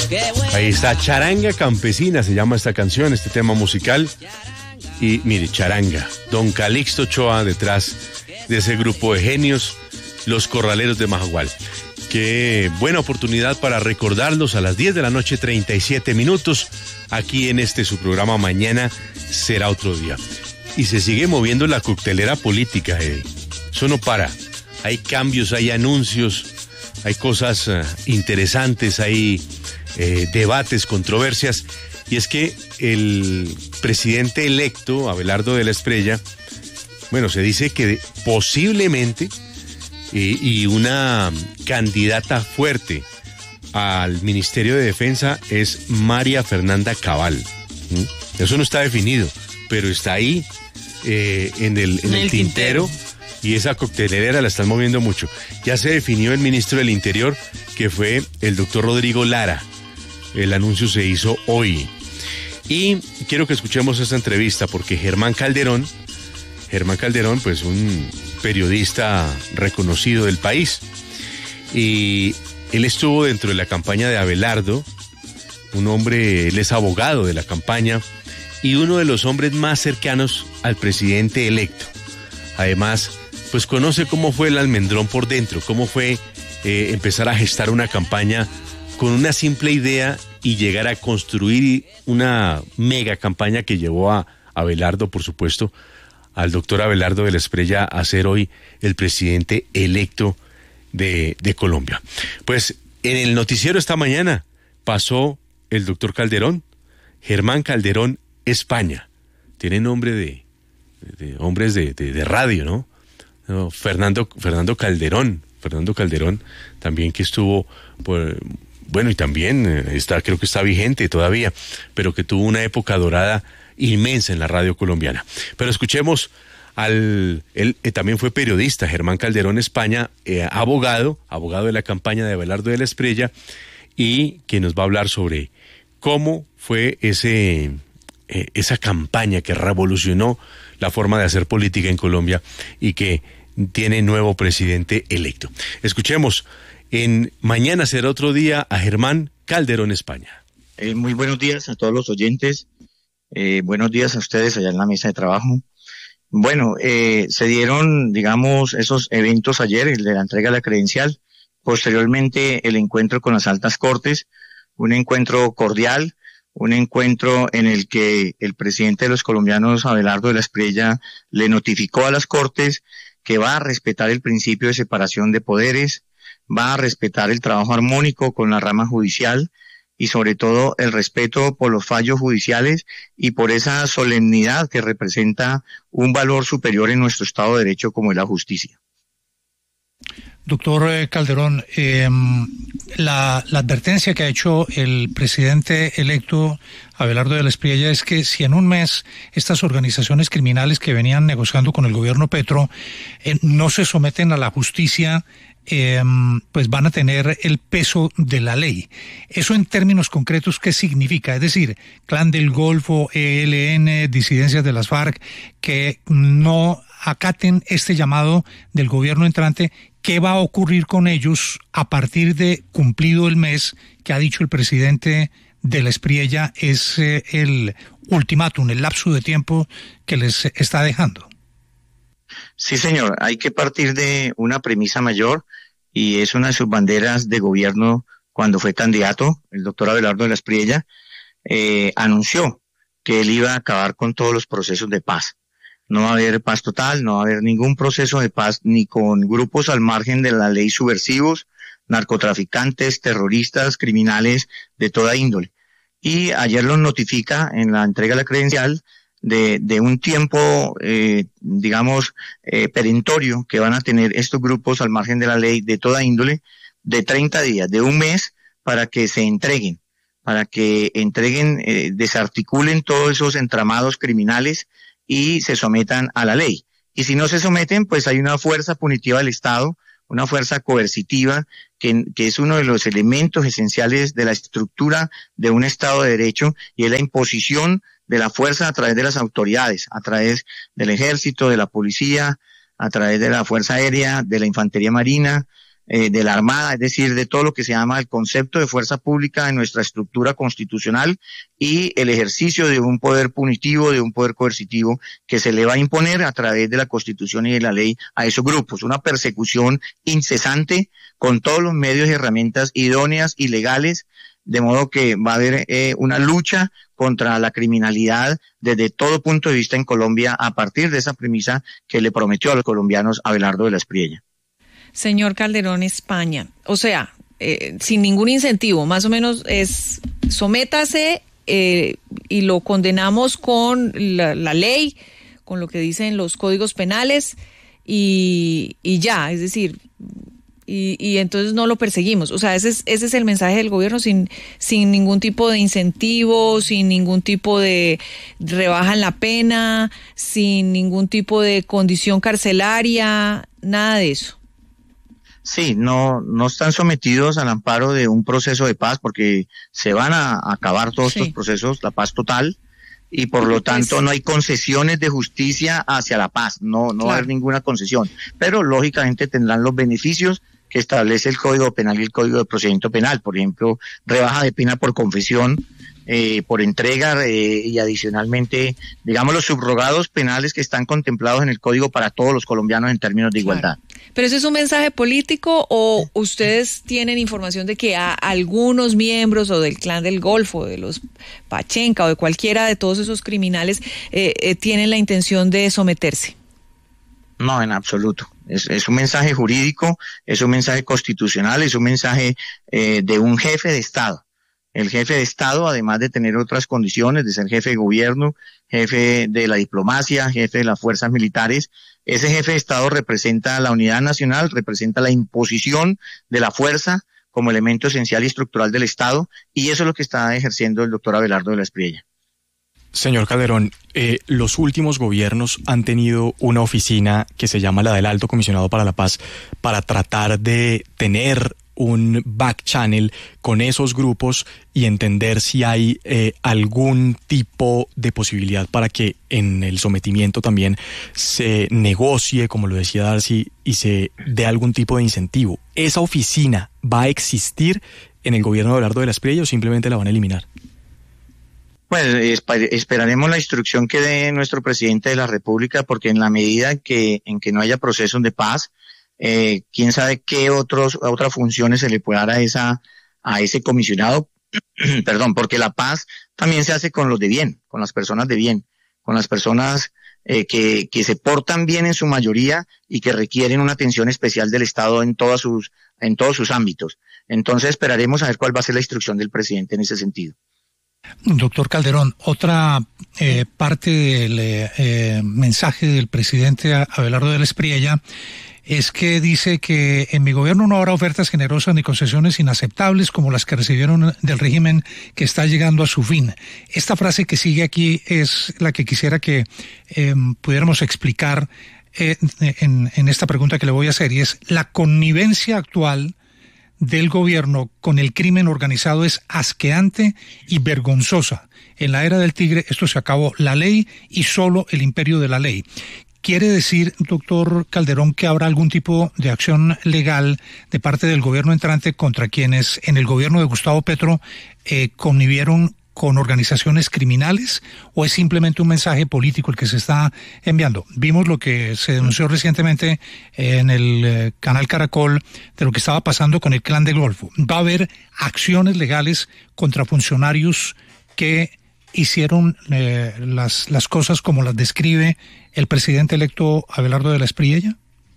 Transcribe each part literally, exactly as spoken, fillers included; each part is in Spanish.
Ahí está, Charanga Campesina se llama esta canción, este tema musical. Y mire, Charanga, Don Calixto Ochoa detrás de ese grupo de genios, Los Corraleros de Majagual. Qué buena oportunidad para recordarlos a las diez de la noche, treinta y siete minutos, aquí en este su programa Mañana Será Otro Día. Y se sigue moviendo la coctelera política, eh. Eso no para. Hay cambios, hay anuncios, hay cosas uh, interesantes, hay eh, debates, controversias. Y es que el presidente electo, Abelardo de la Espriella, bueno, se dice que posiblemente y, y una candidata fuerte al Ministerio de Defensa es María Fernanda Cabal. ¿Mm? Eso no está definido, pero está ahí eh, en el, en el, el tintero, tintero, y esa coctelera la están moviendo mucho. Ya se definió el ministro del Interior, que fue el doctor Rodrigo Lara. El anuncio se hizo hoy. Y quiero que escuchemos esta entrevista porque Germán Calderón, Germán Calderón, pues un periodista reconocido del país, y él estuvo dentro de la campaña de Abelardo, un hombre, él es abogado de la campaña y uno de los hombres más cercanos al presidente electo. Además, pues conoce cómo fue el almendrón por dentro, cómo fue eh, empezar a gestar una campaña con una simple idea y llegar a construir una mega campaña que llevó a Abelardo, por supuesto, al doctor Abelardo de la Espriella a ser hoy el presidente electo de, de Colombia. Pues en el noticiero esta mañana pasó el doctor Calderón, Germán Calderón España. Tiene nombre de, de hombres de, de, de radio, ¿no? no Fernando, Fernando Calderón, Fernando Calderón también, que estuvo por... Bueno, y también está, creo que está vigente todavía, pero que tuvo una época dorada inmensa en la radio colombiana. Pero escuchemos al, él eh, también fue periodista, Germán Calderón España, eh, abogado, abogado de la campaña de Abelardo de la Espriella, y que nos va a hablar sobre cómo fue ese, eh, esa campaña que revolucionó la forma de hacer política en Colombia y que tiene nuevo presidente electo. Escuchemos en Mañana Será Otro Día a Germán Calderón España. Eh, muy buenos días a todos los oyentes, eh, buenos días a ustedes allá en la mesa de trabajo. Bueno, eh, se dieron, digamos, esos eventos ayer, el de la entrega de la credencial, posteriormente el encuentro con las altas cortes, un encuentro cordial, un encuentro en el que el presidente de los colombianos, Abelardo de la Espriella, le notificó a las cortes que va a respetar el principio de separación de poderes, va a respetar el trabajo armónico con la rama judicial y sobre todo el respeto por los fallos judiciales y por esa solemnidad que representa un valor superior en nuestro Estado de Derecho como es la justicia. Doctor Calderón, eh, la, la advertencia que ha hecho el presidente electo Abelardo de la Espriella es que si en un mes estas organizaciones criminales que venían negociando con el gobierno Petro eh, no se someten a la justicia, eh, pues van a tener el peso de la ley. ¿Eso en términos concretos qué significa? Es decir, Clan del Golfo, E L N, disidencias de las FARC, que no acaten este llamado del gobierno entrante, ¿qué va a ocurrir con ellos a partir de cumplido el mes que ha dicho el presidente de la Espriella es eh, el ultimátum, el lapso de tiempo que les está dejando? Sí, señor, hay que partir de una premisa mayor y es una de sus banderas de gobierno cuando fue candidato, el doctor Abelardo de la Espriella, eh, anunció que él iba a acabar con todos los procesos de paz. No va a haber paz total, no va a haber ningún proceso de paz ni con grupos al margen de la ley subversivos, narcotraficantes, terroristas, criminales de toda índole. Y ayer los notifica en la entrega de la credencial de, de un tiempo, eh, digamos, eh, perentorio que van a tener estos grupos al margen de la ley de toda índole, de treinta días, de un mes, para que se entreguen, para que entreguen, eh, desarticulen todos esos entramados criminales y se sometan a la ley. Y si no se someten, pues hay una fuerza punitiva del Estado, una fuerza coercitiva, que, que es uno de los elementos esenciales de la estructura de un Estado de Derecho, y es la imposición de la fuerza a través de las autoridades, a través del Ejército, de la Policía, a través de la Fuerza Aérea, de la Infantería Marina, eh, de la Armada, es decir, de todo lo que se llama el concepto de fuerza pública en nuestra estructura constitucional y el ejercicio de un poder punitivo, de un poder coercitivo que se le va a imponer a través de la Constitución y de la ley a esos grupos. Una persecución incesante con todos los medios y herramientas idóneas y legales, de modo que va a haber eh, una lucha contra la criminalidad desde todo punto de vista en Colombia a partir de esa premisa que le prometió a los colombianos Abelardo de la Espriella. Señor Calderón, España, o sea, eh, sin ningún incentivo, más o menos es sométase eh, y lo condenamos con la, la ley, con lo que dicen los códigos penales y, y ya, es decir... Y, y entonces no lo perseguimos. O sea, ese es, ese es el mensaje del gobierno, sin, sin ningún tipo de incentivo, sin ningún tipo de rebaja en la pena, sin ningún tipo de condición carcelaria, nada de eso. Sí, no, no están sometidos al amparo de un proceso de paz porque se van a acabar todos sí. estos procesos, la paz total, y por lo tanto pues, no hay concesiones de justicia hacia la paz, no, no claro. va a haber ninguna concesión, pero lógicamente tendrán los beneficios que establece el Código Penal y el Código de Procedimiento Penal, por ejemplo, rebaja de pena por confesión, eh, por entrega eh, y adicionalmente, digamos, los subrogados penales que están contemplados en el Código para todos los colombianos en términos de igualdad. Claro. ¿Pero eso es un mensaje político o ustedes tienen información de que a algunos miembros o del Clan del Golfo, de los Pachenca o de cualquiera de todos esos criminales eh, eh, tienen la intención de someterse? No, en absoluto. Es, es un mensaje jurídico, es un mensaje constitucional, es un mensaje eh, de un jefe de Estado. El jefe de Estado, además de tener otras condiciones, de ser jefe de gobierno, jefe de la diplomacia, jefe de las fuerzas militares, ese jefe de Estado representa la unidad nacional, representa la imposición de la fuerza como elemento esencial y estructural del Estado, y eso es lo que está ejerciendo el doctor Abelardo de la Espriella. Señor Calderón, eh, los últimos gobiernos han tenido una oficina que se llama la del Alto Comisionado para la Paz para tratar de tener un back channel con esos grupos y entender si hay eh, algún tipo de posibilidad para que en el sometimiento también se negocie, como lo decía Darcy, y se dé algún tipo de incentivo. ¿Esa oficina va a existir en el gobierno de Abelardo de la Espriella o simplemente la van a eliminar? Pues esperaremos la instrucción que dé nuestro presidente de la República, porque en la medida que en que no haya procesos de paz, eh, quién sabe qué otros otras funciones se le puede dar a esa a ese comisionado, perdón, porque la paz también se hace con los de bien, con las personas de bien, con las personas eh, que que se portan bien en su mayoría y que requieren una atención especial del Estado en todas sus en todos sus ámbitos. Entonces esperaremos a ver cuál va a ser la instrucción del presidente en ese sentido. Doctor Calderón, otra eh, parte del eh, mensaje del presidente Abelardo de la Espriella es que dice que en mi gobierno no habrá ofertas generosas ni concesiones inaceptables como las que recibieron del régimen que está llegando a su fin. Esta frase que sigue aquí es la que quisiera que eh, pudiéramos explicar eh, en, en esta pregunta que le voy a hacer, y es: la connivencia actual del gobierno con el crimen organizado es asqueante y vergonzosa. En la era del tigre esto se acabó, la ley y solo el imperio de la ley. ¿Quiere decir, doctor Calderón, que habrá algún tipo de acción legal de parte del gobierno entrante contra quienes en el gobierno de Gustavo Petro eh, connivieron con organizaciones criminales, o es simplemente un mensaje político el que se está enviando? Vimos lo que se denunció recientemente en el eh, canal Caracol de lo que estaba pasando con el Clan del Golfo. ¿Va a haber acciones legales contra funcionarios que hicieron eh, las, las cosas como las describe el presidente electo Abelardo de la Espriella?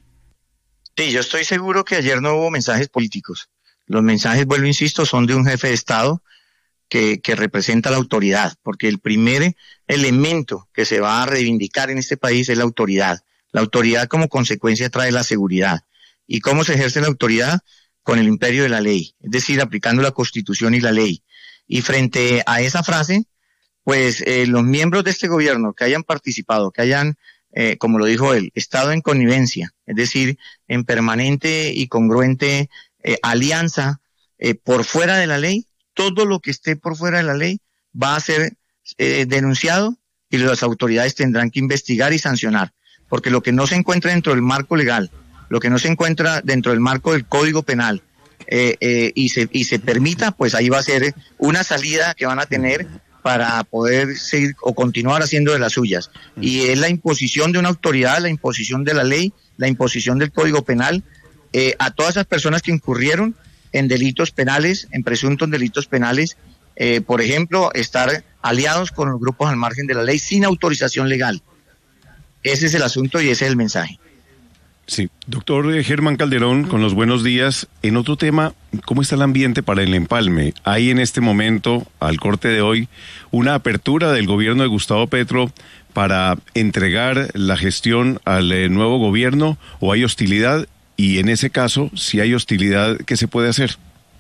Sí, yo estoy seguro que ayer no hubo mensajes políticos. Los mensajes, vuelvo, insisto, son de un jefe de Estado Que, que representa la autoridad, porque el primer elemento que se va a reivindicar en este país es la autoridad. La autoridad como consecuencia trae la seguridad. ¿Y cómo se ejerce la autoridad? Con el imperio de la ley, es decir, aplicando la Constitución y la ley. Y frente a esa frase, pues eh, los miembros de este gobierno que hayan participado, que hayan, eh, como lo dijo él, estado en connivencia, es decir, en permanente y congruente eh, alianza eh, por fuera de la ley, todo lo que esté por fuera de la ley va a ser eh, denunciado y las autoridades tendrán que investigar y sancionar, porque lo que no se encuentra dentro del marco legal lo que no se encuentra dentro del marco del Código Penal eh, eh, y, se, y se permita, pues ahí va a ser una salida que van a tener para poder seguir o continuar haciendo de las suyas. Y es la imposición de una autoridad, la imposición de la ley, la imposición del Código Penal eh, a todas esas personas que incurrieron en delitos penales, en presuntos delitos penales, eh, por ejemplo, estar aliados con los grupos al margen de la ley sin autorización legal. Ese es el asunto y ese es el mensaje. Sí, doctor Germán Calderón, con los buenos días. En otro tema, ¿cómo está el ambiente para el empalme? ¿Hay en este momento, al corte de hoy, una apertura del gobierno de Gustavo Petro para entregar la gestión al eh, nuevo gobierno, o hay hostilidad? Y en ese caso, si hay hostilidad, ¿qué se puede hacer?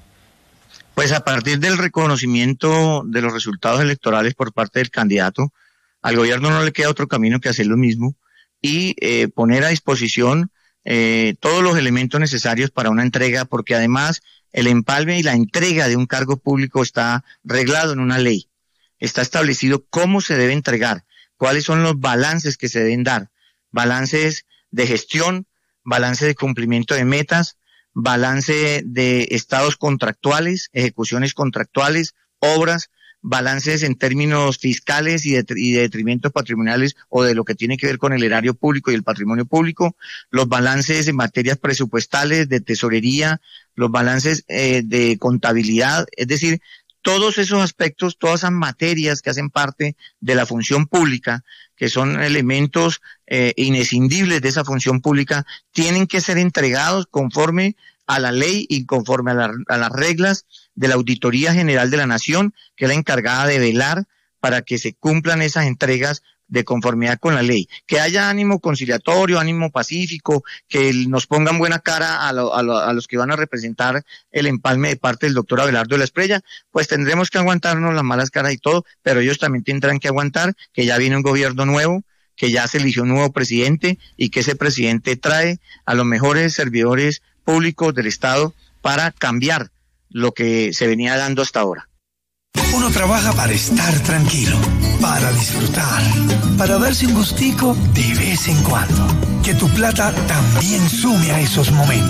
Pues a partir del reconocimiento de los resultados electorales por parte del candidato, al gobierno no le queda otro camino que hacer lo mismo y eh, poner a disposición eh, todos los elementos necesarios para una entrega, porque además el empalme y la entrega de un cargo público está reglado en una ley. Está establecido cómo se debe entregar, cuáles son los balances que se deben dar, balances de gestión, balance de cumplimiento de metas, balance de estados contractuales, ejecuciones contractuales, obras, balances en términos fiscales y de, y de detrimento patrimoniales o de lo que tiene que ver con el erario público y el patrimonio público, los balances en materias presupuestales, de tesorería, los balances eh, de contabilidad, es decir, todos esos aspectos, todas esas materias que hacen parte de la función pública, que son elementos eh, inescindibles de esa función pública, tienen que ser entregados conforme a la ley y conforme a, la, a las reglas de la Auditoría General de la Nación, que es la encargada de velar para que se cumplan esas entregas de conformidad con la ley. Que haya ánimo conciliatorio, ánimo pacífico, que nos pongan buena cara a, lo, a, lo, a los que van a representar el empalme de parte del doctor Abelardo de la Espriella, pues tendremos que aguantarnos las malas caras y todo, pero ellos también tendrán que aguantar que ya viene un gobierno nuevo, que ya se eligió un nuevo presidente y que ese presidente trae a los mejores servidores públicos del Estado para cambiar lo que se venía dando hasta ahora. Uno trabaja para estar tranquilo, para disfrutar, para darse un gustico de vez en cuando. Que tu plata también sume a esos momentos.